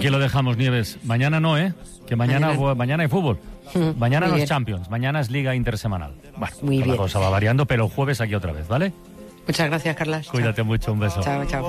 Aquí lo dejamos, Nieves. Mañana no, ¿eh? Que mañana hay fútbol. Mañana no es Champions, mañana es Liga Intersemanal. Bueno, muy bien. La cosa va variando, pero el jueves aquí otra vez, ¿vale? Muchas gracias, Carlas. Cuídate mucho, un beso. Chao, chao.